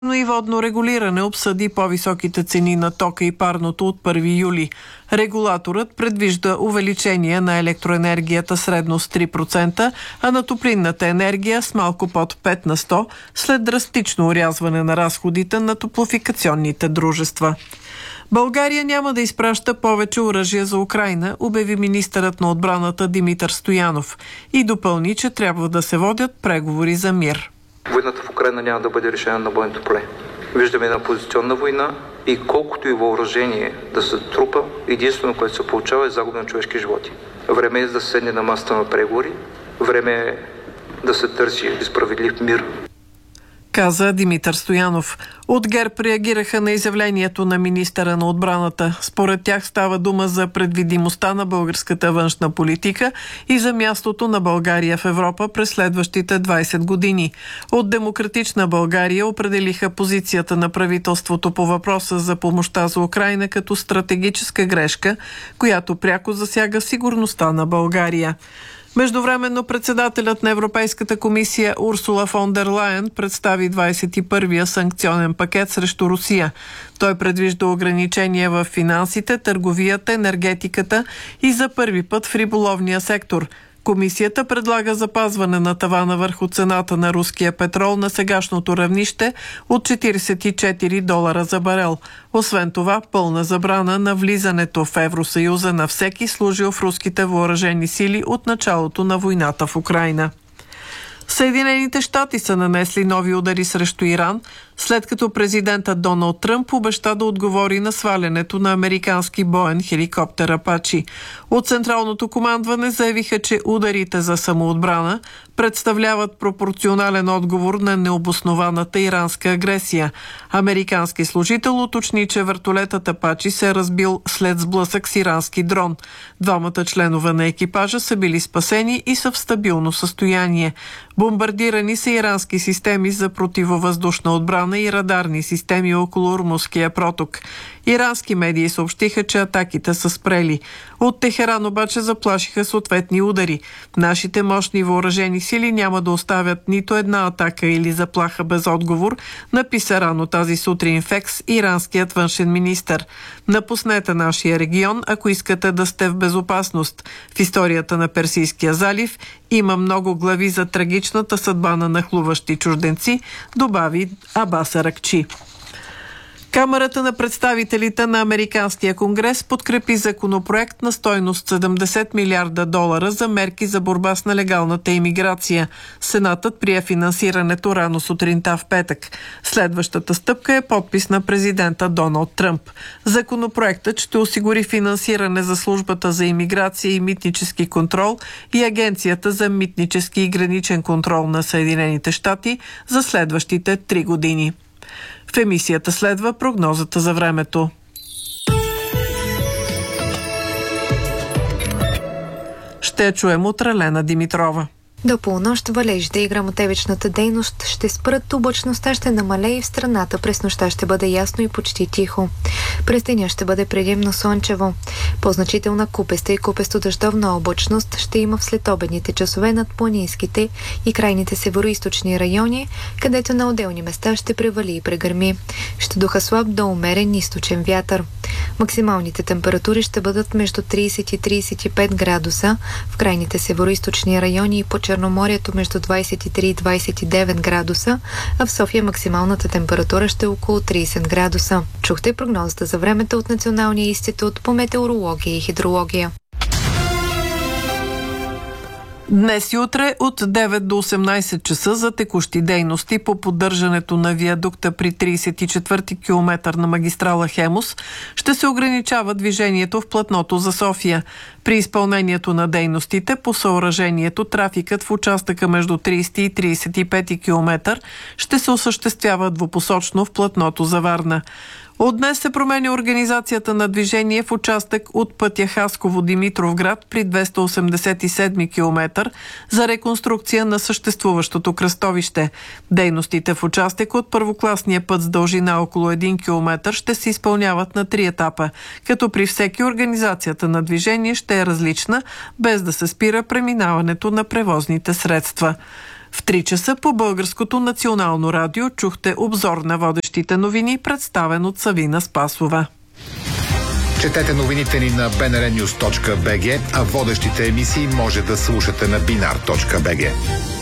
Но и водно регулиране обсъди по-високите цени на тока и парното от 1 юли. Регулаторът предвижда увеличение на електроенергията средно с 3%, а на топлинната енергия с малко под 5 на 100, след драстично орязване на разходите на топлофикационните дружества. България няма да изпраща повече оръжие за Украйна, обяви министърът на отбраната Димитър Стоянов и допълни, че трябва да се водят преговори за мир. Войната в Украйна няма да бъде решена на бойното поле. Виждаме една позиционна война и колкото и въоръжение да се трупа, единствено, което се получава, е загуба на човешки животи. Време е да се седне на масата на преговори, време е да се търси справедлив мир, каза Димитър Стоянов. От ГЕРБ реагираха на изявлението на министъра на отбраната. Според тях става дума за предвидимостта на българската външна политика и за мястото на България в Европа през следващите 20 години. От Демократична България определиха позицията на правителството по въпроса за помощта за Украйна като стратегическа грешка, която пряко засяга сигурността на България. Междувременно председателят на Европейската комисия Урсула фон дер Лайен представи 21-я санкционен пакет срещу Русия. Той предвижда ограничения в финансите, търговията, енергетиката и за първи път в риболовния сектор. Комисията предлага запазване на тавана върху цената на руския петрол на сегашното равнище от $44 за барел. Освен това, пълна забрана на влизането в Евросъюза на всеки служил в руските въоръжени сили от началото на войната в Украйна. Съединените щати са нанесли нови удари срещу Иран, след като президентът Доналд Тръмп обеща да отговори на свалянето на американски боен хеликоптер Апачи. От Централното командване заявиха, че ударите за самоотбрана представляват пропорционален отговор на необоснованата иранска агресия. Американски служител уточни, че вертолетът Апачи се е разбил след сблъсък с ирански дрон. Двамата членове на екипажа са били спасени и са в стабилно състояние. Бомбардирани са ирански системи за противовъздушна отбрана и радарни системи около Ормузския проток. Ирански медии съобщиха, че атаките са спрели. От Техеран обаче заплашиха съответни удари. Нашите мощни въоръжени сили няма да оставят нито една атака или заплаха без отговор, написа рано тази сутрин в Екс иранският външен министър. Напуснете нашия регион, ако искате да сте в безопасност. В историята на Персийския залив има много глави за трагичната съдба на нахлуващи чужденци, добави Абас Аракчи. Камарата на представителите на Американския конгрес подкрепи законопроект на стойност $70 милиарда за мерки за борба с нелегалната имиграция. Сенатът прие финансирането рано сутринта в петък. Следващата стъпка е подпис на президента Доналд Тръмп. Законопроектът ще осигури финансиране за службата за имиграция и митнически контрол и Агенцията за митнически и граничен контрол на Съединените щати за следващите 3 години. В емисията следва прогнозата за времето. Ще чуем от Ралена Димитрова. До полунощ валежите и гръмотевичната дейност ще спрат, облачността ще намалее и в страната през нощта ще бъде ясно и почти тихо. През деня ще бъде предимно слънчево. По-значителна купеста и купесто-дъждовна облачност ще има в следобедните часове над планинските и крайните североизточни райони, където на отделни места ще превали и прегърми. Ще духа слаб до умерен източен вятър. Максималните температури ще бъдат между 30 и 35 градуса в крайните североизточни райони и по Черноморието между 23 и 29 градуса, а в София максималната температура ще е около 30 градуса. Чухте прогнозата за времето от Националния институт по метеорология и хидрология. Днес и утре от 9 до 18 часа за текущи дейности по поддържането на виадукта при 34-ти километър на магистрала Хемус ще се ограничава движението в платното за София. При изпълнението на дейностите по съоръжението трафикът в участъка между 30 и 35 километър ще се осъществява двупосочно в платното за Варна. От днес се променя организацията на движение в участък от пътя Хасково-Димитровград при 287 км за реконструкция на съществуващото кръстовище. Дейностите в участък от първокласния път с дължина около 1 км ще се изпълняват на 3 етапа, като при всеки организацията на движение ще е различна, без да се спира преминаването на превозните средства. В 3 часа по Българското национално радио чухте обзор на водещите новини, представен от Савина Спасова. Четете новините ни на bnrnews.bg, а водещите емисии може да слушате на binar.bg.